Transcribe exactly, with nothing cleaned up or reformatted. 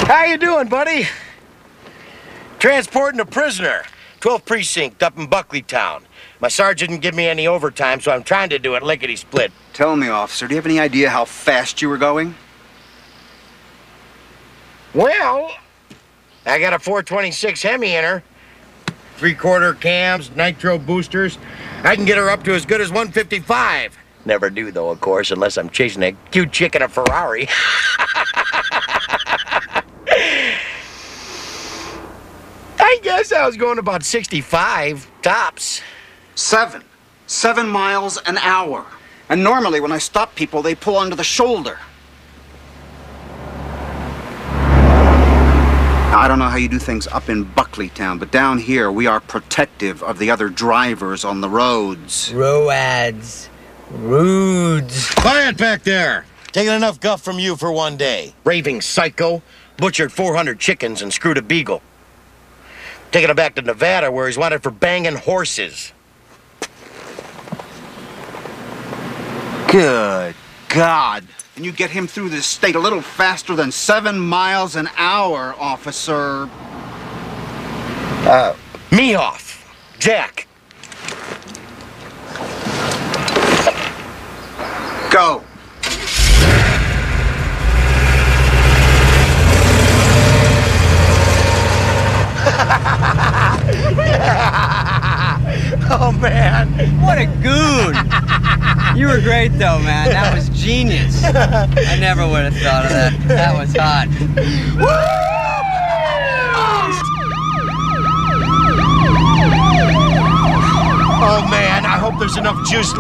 How you doing, buddy? Transporting a prisoner. twelfth Precinct up in Buckleytown. My sergeant didn't give me any overtime, so I'm trying to do it lickety-split. Tell me, officer, do you have any idea how fast you were going? Well, I got a four twenty-six Hemi in her. Three-quarter cams, nitro boosters. I can get her up to as good as one fifty-five. Never do, though, of course, unless I'm chasing a cute chick in a Ferrari. I guess I was going about sixty-five, tops. Seven. Seven miles an hour. And normally when I stop people, they pull onto the shoulder. Now, I don't know how you do things up in Buckleytown, but down here we are protective of the other drivers on the roads. Roads. Rudes. Quiet back there. Taking enough guff from you for one day. Raving psycho. Butchered four hundred chickens and screwed a beagle. Taking him back to Nevada where he's wanted for banging horses. Good God. And you get him through this state a little faster than seven miles an hour, officer. Uh, me off. Jack. Go. Oh, man. What a goon. You were great, though, man. That was genius. I never would have thought of that. That was hot. Oh, man, I hope there's enough juice left.